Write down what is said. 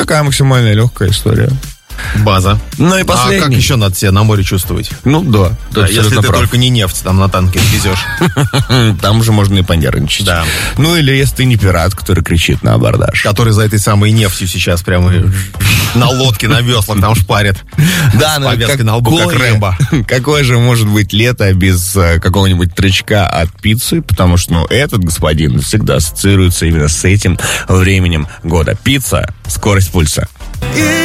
такая максимально легкая история. База. Ну и последний. А как еще надо себя на море чувствовать? Ну да. Если ты только не нефть там на танке везешь. Там же можно и понервничать. Да. Ну или если ты не пират, который кричит на абордаж. Который за этой самой нефтью сейчас прямо на лодке, на веслах там шпарит. Да, с повязкой на лбу, как Рэмбо. Какое же может быть лето без какого-нибудь тречка от пиццы? Потому что, этот господин всегда ассоциируется именно с этим временем года. Пицца, скорость пульса.